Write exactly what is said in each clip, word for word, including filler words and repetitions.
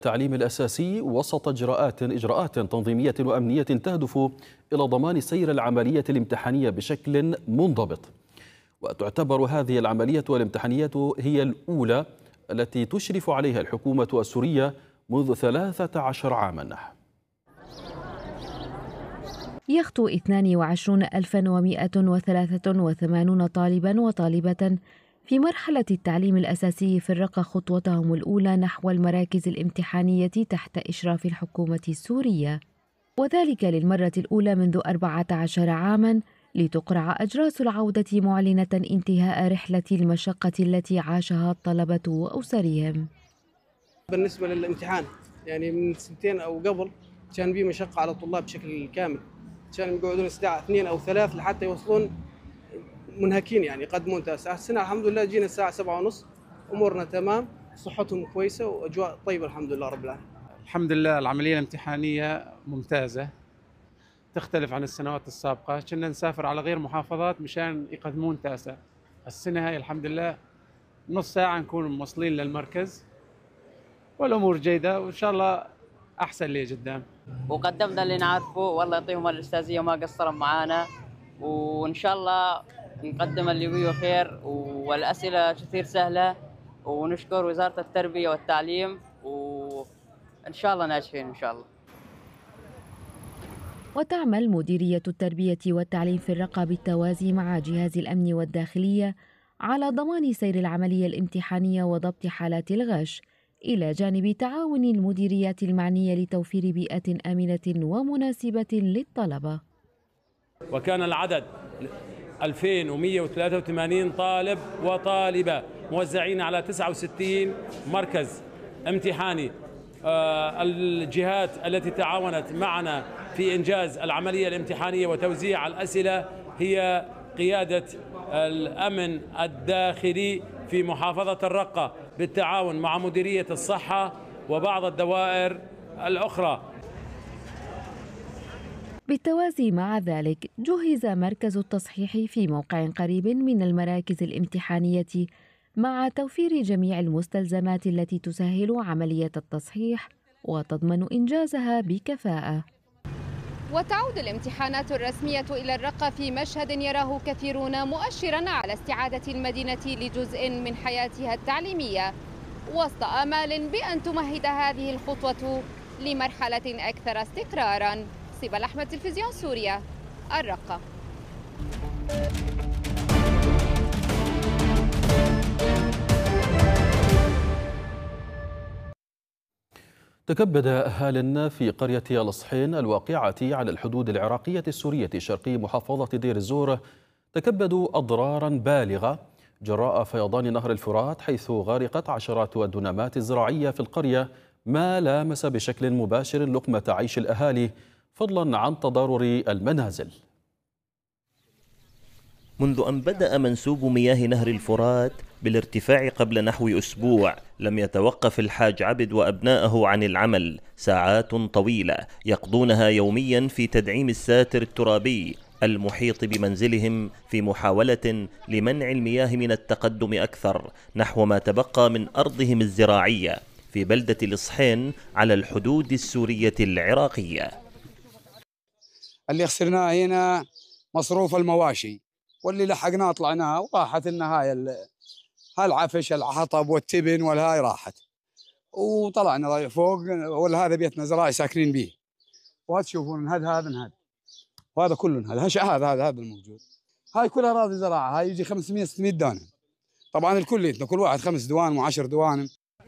التعليم الأساسي وسط إجراءات إجراءات تنظيمية وأمنية تهدف إلى ضمان سير العملية الامتحانية بشكل منضبط. وتعتبر هذه العملية الامتحانية هي الأولى التي تشرف عليها الحكومة السورية منذ ثلاثة عشر عاما. يخطو اثنين وعشرين ألفا ومئة وثلاثة وثمانين طالبا وطالبة في مرحلة التعليم الأساسي في الرقة خطوتهم الأولى نحو المراكز الامتحانية تحت إشراف الحكومة السورية، وذلك للمرة الأولى منذ أربعة عشر عاماً، لتقرع أجراس العودة معلنة انتهاء رحلة المشقة التي عاشها الطلبة وأسرهم. بالنسبة للامتحان يعني من سنتين أو قبل كان بيه مشقة على الطلاب بشكل كامل، كانوا يقعدون الساعة اثنين أو ثلاث لحتى يوصلون منهكين يعني يقدمون تاسعة. السنة الحمد لله جينا الساعة سبعة ونص، أمورنا تمام، صحتهم كويسة وأجواء طيبة الحمد لله رب العالمين. الحمد لله العملية الامتحانية ممتازة، تختلف عن السنوات السابقة. كنا نسافر على غير محافظات مشان يقدمون تاسع. السنة هاي الحمد لله نص ساعة نكون موصلين للمركز، والأمور جيدة وإن شاء الله أحسن لي قدام. وقدمنا اللي نعرفه، والله يعطيهم الأستاذية ما قصروا معانا، وإن شاء الله نقدم اللي بيه خير، والأسئلة كثير سهلة، ونشكر وزارة التربية والتعليم، وإن شاء الله ناجحين إن شاء الله. وتعمل مديرية التربية والتعليم في الرقة بالتوازي مع جهاز الأمن والداخلية على ضمان سير العملية الامتحانية وضبط حالات الغش، إلى جانب تعاون المديريات المعنية لتوفير بيئة آمنة ومناسبة للطلبة. وكان العدد ألفين ومئة وثلاثة وثمانين طالب وطالبة موزعين على تسعة وستين مركز امتحاني. الجهات التي تعاونت معنا في إنجاز العملية الامتحانية وتوزيع الأسئلة هي قيادة الأمن الداخلي في محافظة الرقة بالتعاون مع مديرية الصحة وبعض الدوائر الأخرى. بالتوازي مع ذلك جهز مركز التصحيح في موقع قريب من المراكز الامتحانية مع توفير جميع المستلزمات التي تسهل عملية التصحيح وتضمن إنجازها بكفاءة. وتعود الامتحانات الرسمية إلى الرقة في مشهد يراه كثيرون مؤشراً على استعادة المدينة لجزء من حياتها التعليمية، وسط آمال بأن تمهد هذه الخطوة لمرحلة أكثر استقراراً. سبل أحمد، تلفزيون سوريا، الرقة. تكبد أهال في قرية الصحين الواقعة على الحدود العراقية السورية شرقي محافظة دير الزور تكبدوا أضرارا بالغة جراء فيضان نهر الفرات، حيث غرقت عشرات الدنمات الزراعية في القرية، ما لامس بشكل مباشر لقمة عيش الأهالي فضلا عن تضرر المنازل. منذ أن بدأ منسوب مياه نهر الفرات بالارتفاع قبل نحو أسبوع، لم يتوقف الحاج عبد وأبنائه عن العمل ساعات طويلة يقضونها يوميا في تدعيم الساتر الترابي المحيط بمنزلهم في محاولة لمنع المياه من التقدم أكثر نحو ما تبقى من أرضهم الزراعية في بلدة الصحين على الحدود السورية العراقية. اللي خسرناه هنا مصروف المواشي، واللي لحقناه طلعناه وراحت لنا هاي هالعفش الحطب والتبن والهاي راحت، وطلعنا فوق والهذا بيتنا زراعي ساكنين به، وهذا تشوفون هذا هذا هذا وهذا كله هذا هذا هذا هذا الموجود، هاي كلها اراضي زراعه، هاي يجي خمسمئة ستمئة دانم، طبعا الكل كل واحد خمس دوان وعشر دوان.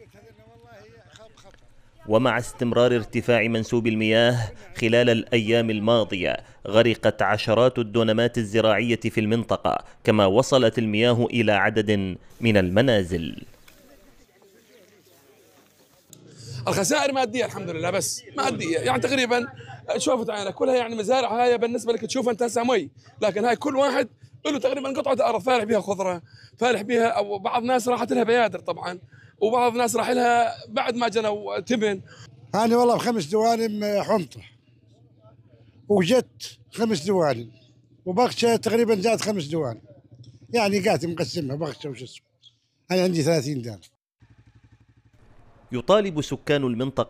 ومع استمرار ارتفاع منسوب المياه خلال الأيام الماضية غرقت عشرات الدونمات الزراعية في المنطقة، كما وصلت المياه إلى عدد من المنازل. الخسائر مادية الحمد لله، بس مادية يعني تقريبا شوفت عينك كلها يعني مزارع، هاي بالنسبة لك تشوف أنت هسه مي، لكن هاي كل واحد له تقريبا قطعة أرض فالح بها خضرة، فالح بها، أو بعض الناس راحت لها بيادر طبعا، وبعض الناس راح لها بعد ما جنوا تبن. أنا والله بخمس دوالم حنطة وجت خمس دوالم وبغشة تقريبا زاد خمس دوالم، يعني قاعد مقسمها بغشة وش اسمه. أنا عندي ثلاثين دار. يطالب سكان المنطقة